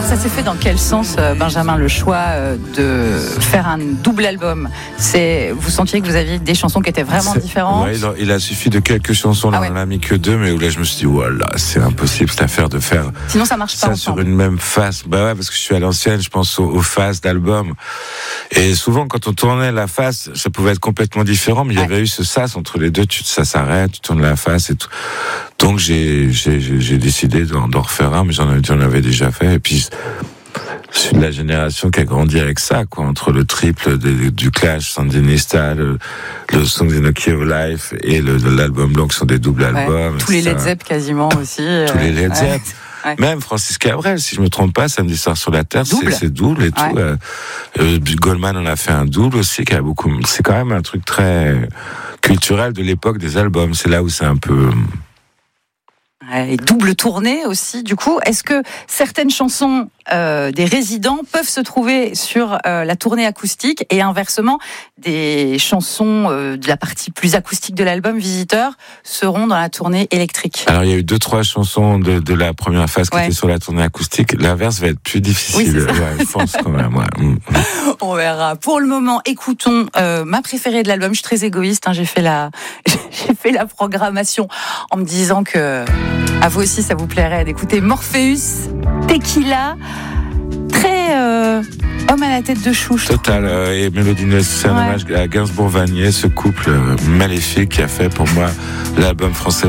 ça s'est fait dans quel sens, Benjamin, le choix de faire un double album? Vous sentiez que vous aviez des chansons qui étaient vraiment différentes? Ouais, il a suffi de quelques chansons, là, on n'en a mis que 2, mais où là je me suis dit, voilà, c'est impossible cette affaire de faire. Sinon ça marche pas ça ensemble. Sur une même face. Bah ouais, parce que je suis à l'ancienne, je pense aux phases d'album. Et souvent, quand on tournait la face, ça pouvait être complètement différent, mais il y avait eu ce sas entre les deux, ça s'arrête, tu tournes la face et tout. Donc j'ai décidé d'en refaire un, mais j'en avais déjà fait. Et puis je suis de la génération qui a grandi avec ça, quoi, entre le triple du Clash, Sandinista, le Songs in the Key of Life et l'album blanc, qui sont des doubles albums. Tous les Led Zepp quasiment aussi. Tous les Led Zepp. Ouais. Même Francis Cabrel, si je me trompe pas, Samedi soir sur la Terre, c'est double et tout. Goldman en a fait un double aussi, qui a beaucoup. C'est quand même un truc très culturel de l'époque des albums. C'est là où c'est un peu. Et double tournée aussi, du coup. Est-ce que certaines chansons des résidents peuvent se trouver sur la tournée acoustique et inversement, des chansons de la partie plus acoustique de l'album Visiteur seront dans la tournée électrique? Alors, il y a eu 2-3 chansons de la première phase qui étaient sur la tournée acoustique. L'inverse va être plus difficile. Oui, je pense quand même. On verra. Pour le moment, écoutons ma préférée de l'album. Je suis très égoïste. J'ai fait la programmation en me disant que à vous aussi ça vous plairait d'écouter Morpheus, Tequila, très homme à la tête de chou. Total. Et Mélodie Nelson, c'est un hommage à Gainsbourg-Vanier, ce couple maléfique qui a fait pour moi l'album français